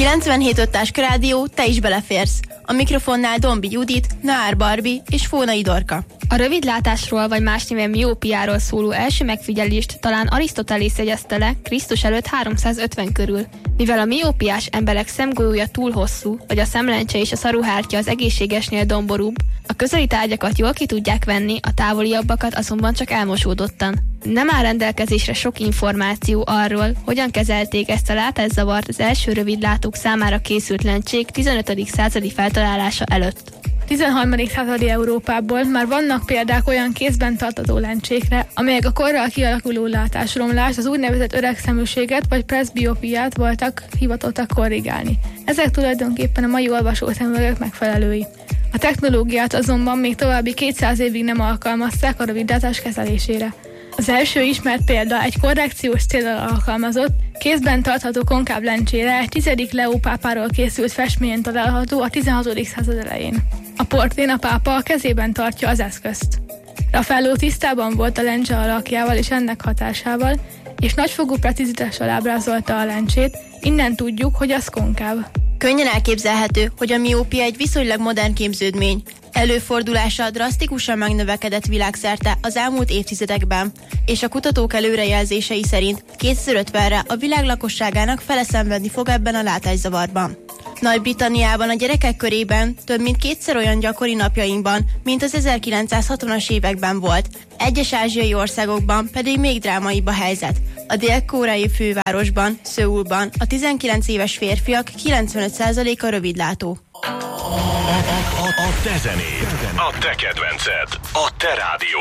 97.5 Táskarádió, te is beleférsz. A mikrofonnál Dombi Judit, Naár Barbi és Fónai Dorka. A rövidlátásról vagy más néven miópiáról szóló első megfigyelést talán Arisztotelész jegyezte le Krisztus előtt 350 körül. Mivel a miópiás emberek szemgolyója túl hosszú, vagy a szemlencse és a szaruhártya az egészségesnél domborúbb, a közeli tárgyakat jól ki tudják venni, a távoliabbakat azonban csak elmosódottan. Nem áll rendelkezésre sok információ arról, hogyan kezelték ezt a látászavart az első rövidlátók számára készült lencsék 15. századi feltalálása előtt. 13. századi Európából már vannak példák olyan kézben tartható lencsékre, amelyek a korral kialakuló látásromlást, az úgynevezett öregszeműséget vagy preszbiopiát voltak hivatottak korrigálni. Ezek tulajdonképpen a mai olvasószemüvegek megfelelői. A technológiát azonban még további 200 évig nem alkalmazták a rövidlátás kezelésére. Az első ismert példa egy korrekciós céllal alkalmazott, kézben tartható konkáv lencsére egy 10. Leó pápáról készült festményen található a 16. század elején. A portrén a pápa a kezében tartja az eszközt. Raffaello tisztában volt a lencse alakjával és ennek hatásával, és nagyfokú precizitással ábrázolta a lencsét, innen tudjuk, hogy az konkáv. Könnyen elképzelhető, hogy a miópia egy viszonylag modern képződmény. Előfordulása drasztikusan megnövekedett világszerte az elmúlt évtizedekben, és a kutatók előrejelzései szerint 2050-re a világ lakosságának fele szenvedni fog ebben a látászavarban. Nagy-Britanniában a gyerekek körében több mint kétszer olyan gyakori napjainkban, mint az 1960-as években volt. Egyes ázsiai országokban pedig még drámaibb a helyzet. A dél-koreai fővárosban, Szöulban a 19 éves férfiak 95%-a rövidlátó. A te zenéd, a te kedvenced, a te rádiód.